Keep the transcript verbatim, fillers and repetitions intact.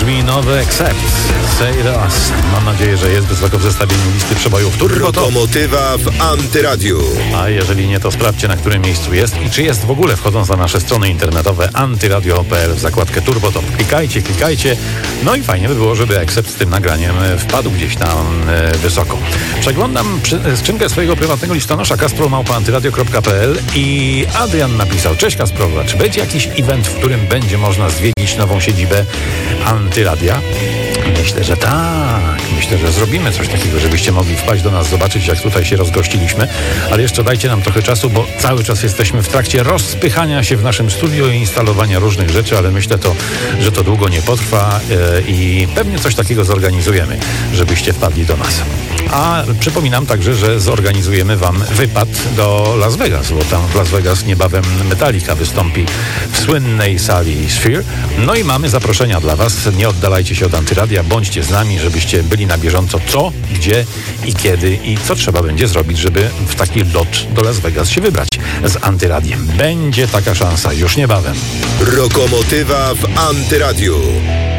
brzmi nowy Accept, Say It Us. Mam nadzieję, że jest wysoko w zestawieniu listy przebojów Turbo Top. Lokomotywa w Antyradiu. A jeżeli nie, to sprawdźcie, na którym miejscu jest i czy jest w ogóle, wchodząc na nasze strony internetowe antyradio kropka p l w zakładkę Turbo Top. Klikajcie, klikajcie. No i fajnie by było, żeby Accept z tym nagraniem wpadł gdzieś tam e, wysoko. Przeglądam przy, skrzynkę swojego prywatnego listonosza kaspro małpa antyradio kropka p l i Adrian napisał: cześć Kasprowa, czy będzie jakiś event, w którym będzie można zwiedzić nową siedzibę Antyradia? Myślę, że tak. Myślę, że zrobimy coś takiego, żebyście mogli wpaść do nas, zobaczyć, jak tutaj się rozgościliśmy. Ale jeszcze dajcie nam trochę czasu, bo cały czas jesteśmy w trakcie rozpychania się w naszym studiu i instalowania różnych rzeczy, ale myślę, to, że to długo nie potrwa yy, i pewnie coś takiego zorganizujemy, żebyście wpadli do nas. A przypominam także, że zorganizujemy wam wypad do Las Vegas, bo tam w Las Vegas niebawem Metallica wystąpi w słynnej sali Sphere. No i mamy zaproszenia dla was. Nie oddalajcie się od Antyradia, bądźcie z nami, żebyście byli na bieżąco co, gdzie i kiedy i co trzeba będzie zrobić, żeby w taki lot do Las Vegas się wybrać z Antyradiem. Będzie taka szansa już niebawem. Lokomotywa w Antyradiu.